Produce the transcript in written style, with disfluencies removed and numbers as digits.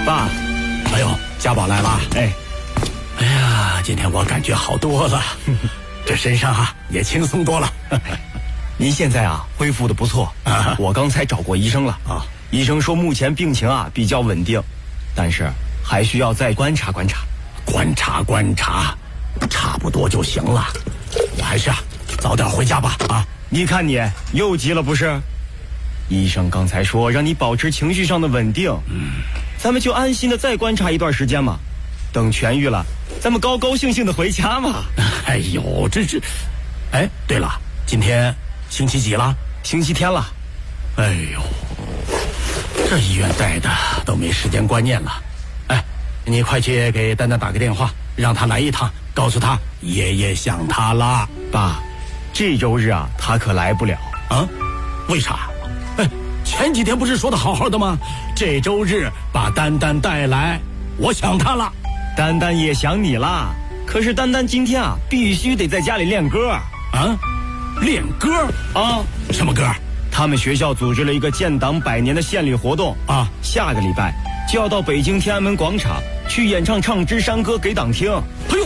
爸， 哎呦，家宝来了。哎呀，今天我感觉好多了，这身上啊也轻松多了。 您现在啊恢复的不错啊，我刚才找过医生了啊，医生说目前病情啊比较稳定，但是还需要再观察观察。 观察，差不多就行了。我还是啊早点回家吧啊！ 你看你又急了不是？医生刚才说让你保持情绪上的稳定，咱们就安心的再观察一段时间嘛，等痊愈了，咱们高高兴兴的回家嘛。 哎呦，哎，对了，今天星期几了？ 星期天了。 哎呦，这医院待的都没时间观念了。哎，你快去给丹丹打个电话，让他来一趟，告诉他爷爷想他了。 爸，这周日啊他可来不了啊？为啥？哎，前几天不是说的好好的吗？这周日把丹丹带来，我想他了。 丹丹也想你啦，可是丹丹今天啊必须得在家里练歌啊。练歌啊？ 什么歌？ 他们学校组织了一个建党100年的献礼活动啊，下个礼拜就要到北京天安门广场去演唱《唱支山歌》给党听。 哎呦，